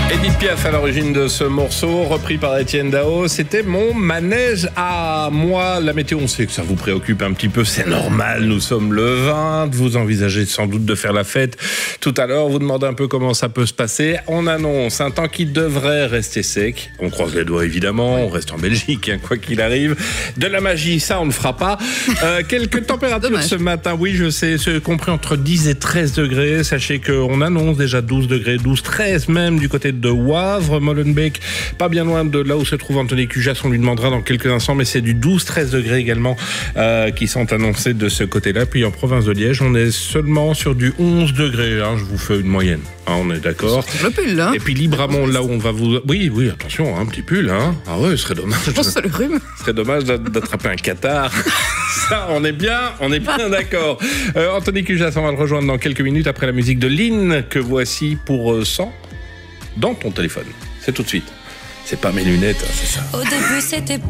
Edith Piaf à l'origine de ce morceau, repris par Étienne Dao. C'était mon manège à moi. La météo, on sait que ça vous préoccupe un petit peu, c'est normal. Nous sommes le 20, vous envisagez sans doute de faire la fête tout à l'heure. Vous demandez un peu comment ça peut se passer. On annonce un temps qui devrait rester sec. On croise les doigts évidemment, on reste en Belgique, quoi qu'il arrive. De la magie, ça on ne fera pas. Quelques températures ce matin, oui je sais, c'est compris entre 10 et 13 degrés. Sachez qu'on annonce déjà 12 degrés, 12, 13 même du côté de Wavre, Molenbeek, pas bien loin de là où se trouve Anthony Cujas, on lui demandera dans quelques instants, mais c'est du 12-13 degrés également qui sont annoncés de ce côté-là. Puis en province de Liège, on est seulement sur du 11 degrés, je vous fais une moyenne, on est d'accord. C'est le pull, là. Et puis Libramont, là où on va vous... Oui, attention, un petit pull, Ah ouais, ce serait dommage. Je pense que c'est le rhume. Ce serait dommage d'attraper un catarrhe. Ça, on est bien d'accord. Anthony Cujas, on va le rejoindre dans quelques minutes après la musique de Lynn, que voici pour 100 dans ton téléphone. C'est tout de suite. C'est pas mes lunettes, c'est ça. Au début, c'était